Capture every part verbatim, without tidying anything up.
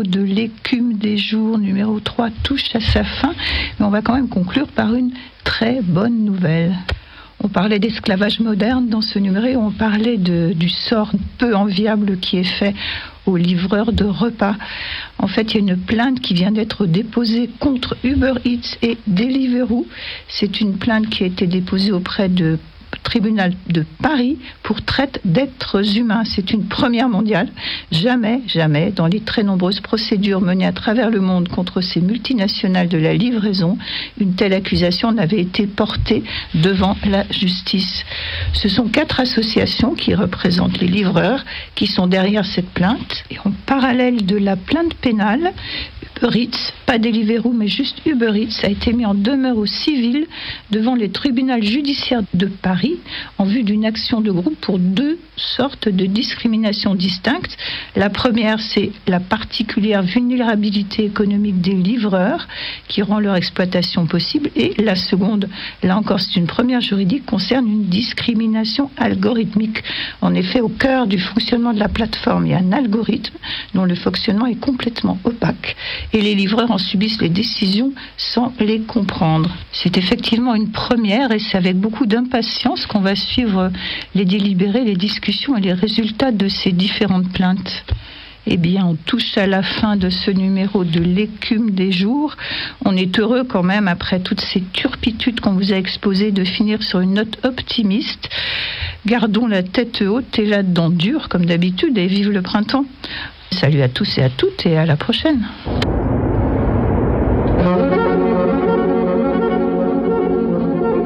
numéro de l'écume des jours, numéro trois, touche à sa fin. Mais on va quand même conclure par une très bonne nouvelle. On parlait d'esclavage moderne dans ce numéro, on parlait de, du sort peu enviable qui est fait aux livreurs de repas. En fait, il y a une plainte qui vient d'être déposée contre Uber Eats et Deliveroo. C'est une plainte qui a été déposée auprès de tribunal de Paris pour traite d'êtres humains. C'est une première mondiale. Jamais, jamais, dans les très nombreuses procédures menées à travers le monde contre ces multinationales de la livraison, une telle accusation n'avait été portée devant la justice. Ce sont quatre associations qui représentent les livreurs qui sont derrière cette plainte. Et en parallèle de la plainte pénale, Uber Eats, pas Deliveroo, mais juste Uber Eats, a été mis en demeure au civil devant les tribunaux judiciaires de Paris en vue d'une action de groupe pour deux sortes de discriminations distinctes. La première, c'est la particulière vulnérabilité économique des livreurs qui rend leur exploitation possible. Et la seconde, là encore, c'est une première juridique, concerne une discrimination algorithmique. En effet, au cœur du fonctionnement de la plateforme, il y a un algorithme dont le fonctionnement est complètement opaque. Et les livreurs en subissent les décisions sans les comprendre. C'est effectivement une première et c'est avec beaucoup d'impatience qu'on va suivre les délibérés, les discussions et les résultats de ces différentes plaintes. Eh bien, on touche à la fin de ce numéro de l'écume des jours. On est heureux quand même, après toutes ces turpitudes qu'on vous a exposées, de finir sur une note optimiste. Gardons la tête haute et la dent dure, comme d'habitude, et vive le printemps. Salut à tous et à toutes, et à la prochaine.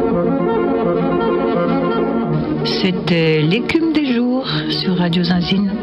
C'était l'écume des jours sur Radio Zinzine.